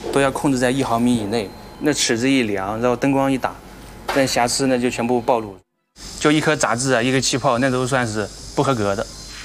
都要控制在1毫米以内。那尺子一量，然后灯光一打，那瑕疵呢就全部暴露。就一颗杂质啊，一个气泡，那都算是不合格的。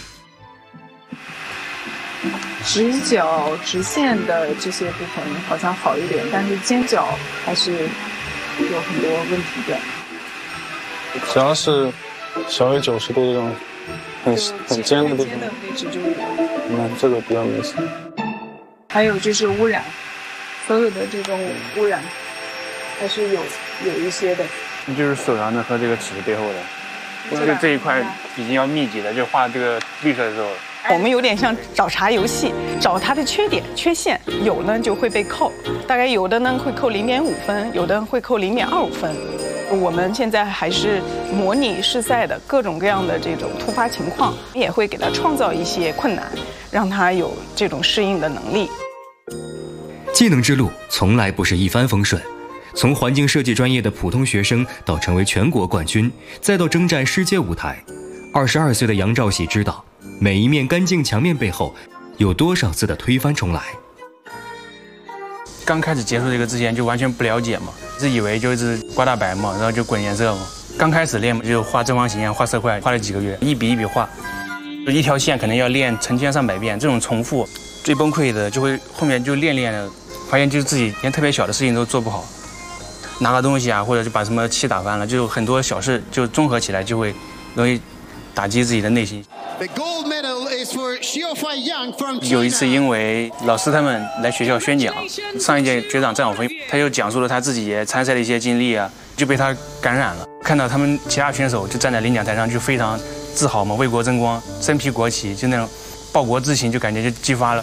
直角、直线的这些部分好像好一点，但是尖角还是有很多问题的。 只要是小于90度这种很尖的地方， 位置就有。 这个比较明显。 还有就是污染，所有的这种污染还是有一些的。 就是手上的和这个尺背后的，这一块已经要密集的，就画这个绿色的时候。 我们有点像找茬游戏，找它的缺点、缺陷，有呢就会被扣，大概有的呢会扣0.5分，有的会扣0.25分。我们现在还是模拟试赛的各种各样的这种突发情况，也会给它创造一些困难，让它有这种适应的能力。 技能之路从来不是一帆风顺，从环境设计专业的普通学生到成为全国冠军，再到征战世界舞台，22岁的杨兆喜知道，每一面干净墙面背后有多少次的推翻重来。 刚开始接触这个之前就完全不了解嘛，自以为就是刮大白嘛，然后就滚颜色嘛。刚开始练就画正方形啊，画色块，画了几个月，一笔一笔画，就一条线可能要练成千上百遍，这种重复，最崩溃的就会后面就练了，发现就是自己连特别小的事情都做不好，拿个东西啊，或者就把什么漆打翻了，就很多小事就综合起来就会容易打击自己的内心。有一次，因为老师他们来学校宣讲，上一届学长张晓峰，他又讲述了他自己也参赛的一些经历啊，就被他感染了。看到他们其他选手就站在领奖台上，就非常自豪嘛，为国争光，身披国旗，就那种报国之情，就感觉就激发了。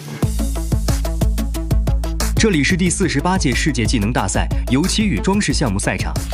这里是第48届世界技能大赛油漆与装饰项目赛场，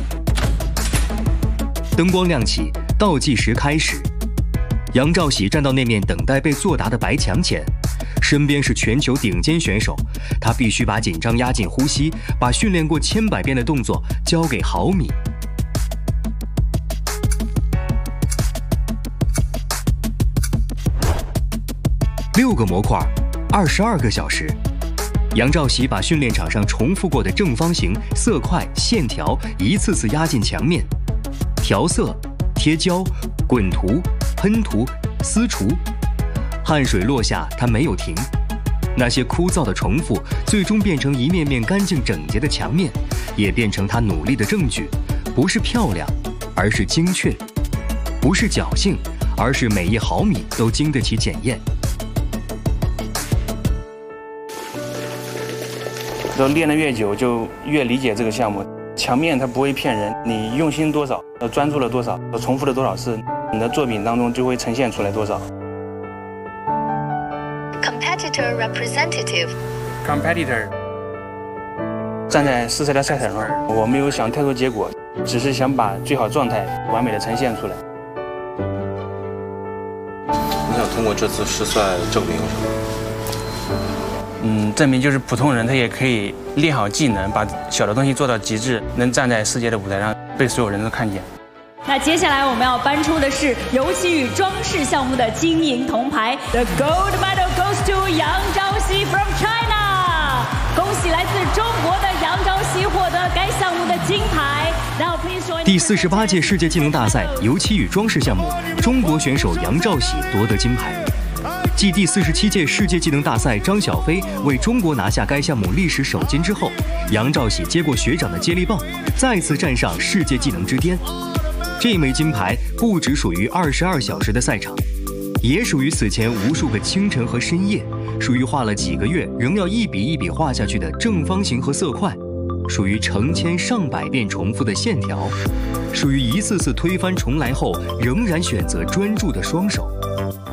灯光亮起，倒计时开始。杨兆喜站到那面等待被作答的白墙前，身边是全球顶尖选手，他必须把紧张压进呼吸，把训练过千百遍的动作交给毫米。6个模块，22个小时。杨兆喜把训练场上重复过的正方形、色块、线条一次次压进墙面，调色、贴胶、滚涂、喷涂、撕除，汗水落下，他没有停。那些枯燥的重复，最终变成一面面干净整洁的墙面，也变成他努力的证据。不是漂亮，而是精确；不是侥幸，而是每一毫米都经得起检验。 就练得越久，就越理解这个项目。墙面它不会骗人，你用心多少，专注了多少，重复了多少次，你的作品当中就会呈现出来多少。 Competitor representative。 Competitor。站在试赛的赛场上，我没有想太多结果，只是想把最好状态完美的呈现出来。 你想通过这次试赛证明什么？ 证明就是普通人他也可以练好技能，把小的东西做到极致，能站在世界的舞台上被所有人都看见。 那接下来我们要颁出的是油漆与装饰项目的金银铜牌 ，The gold medal goes to 杨朝夕 from China。恭喜来自中国的杨朝夕获得该项目的金牌。Now please join。 第48届世界技能大赛油漆与装饰项目，中国选手杨兆喜夺得金牌。继第47届世界技能大赛张晓飞为中国拿下该项目历史首金之后，杨兆喜接过学长的接力棒，再次站上世界技能之巅。这枚金牌不只属于22小时的赛场，也属于此前无数个清晨和深夜，属于画了几个月仍要一笔一笔画下去的正方形和色块，属于成千上百遍重复的线条，属于一次次推翻重来后仍然选择专注的双手。